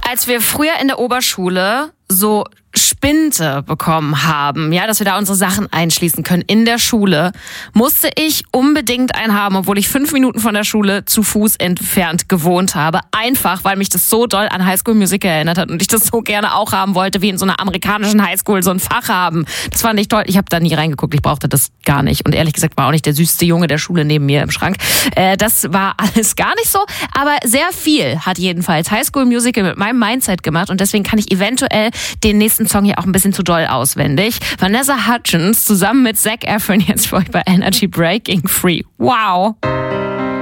Als wir früher in der Oberschule so Spinte bekommen haben, ja, dass wir da unsere Sachen einschließen können in der Schule, musste ich unbedingt einen haben, obwohl ich 5 Minuten von der Schule zu Fuß entfernt gewohnt habe. Einfach, weil mich das so doll an High School Musical erinnert hat und ich das so gerne auch haben wollte, wie in so einer amerikanischen Highschool so ein Fach haben. Das fand ich toll. Ich habe da nie reingeguckt, ich brauchte das gar nicht. Und ehrlich gesagt war auch nicht der süßeste Junge der Schule neben mir im Schrank. Das war alles gar nicht so, aber sehr viel hat jedenfalls High School Musical mit meinem Mindset gemacht und deswegen kann ich eventuell den nächsten Song hier auch ein bisschen zu doll auswendig. Vanessa Hudgens zusammen mit Zac Efron jetzt für euch bei Energy Breaking Free. Wow!